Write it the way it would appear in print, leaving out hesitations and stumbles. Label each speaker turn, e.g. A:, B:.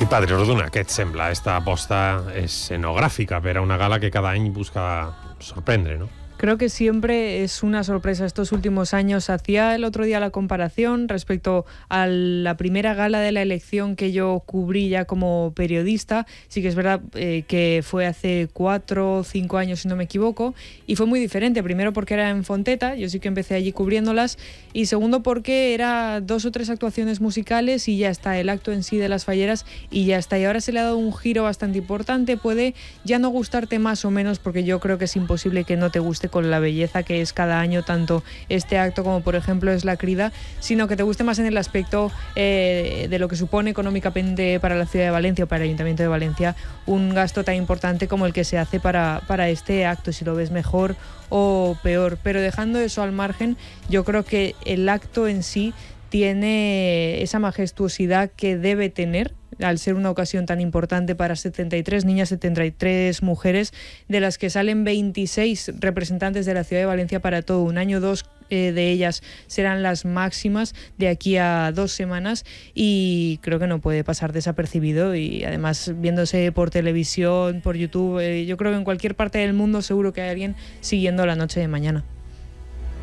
A: I Padre Orduna, què et sembla esta aposta escenogràfica per a una gala que cada any busca sorprendre, no?
B: Creo que siempre es una sorpresa estos últimos años. Hacía el otro día la comparación respecto a la primera gala de la elección que yo cubrí ya como periodista. Sí que es verdad que fue hace 4 o 5 años, si no me equivoco, y fue muy diferente. Primero porque era en Fonteta, yo sí que empecé allí cubriéndolas, y segundo porque era 2 o 3 actuaciones musicales y ya está, el acto en sí de las falleras y ya está. Y ahora se le ha dado un giro bastante importante. Puede ya no gustarte más o menos, porque yo creo que es imposible que no te guste con la belleza que es cada año tanto este acto como por ejemplo es la Crida, sino que te guste más en el aspecto de lo que supone económicamente para la ciudad de Valencia o para el Ayuntamiento de Valencia un gasto tan importante como el que se hace para este acto, si lo ves mejor o peor. Pero dejando eso al margen, yo creo que el acto en sí tiene esa majestuosidad que debe tener, al ser una ocasión tan importante para 73 niñas, 73 mujeres, de las que salen 26 representantes de la ciudad de Valencia para todo un año. 2 de ellas serán las máximas de aquí a 2 semanas y creo que no puede pasar desapercibido, y además viéndose por televisión, por YouTube, yo creo que en cualquier parte del mundo seguro que hay alguien siguiendo la noche de mañana.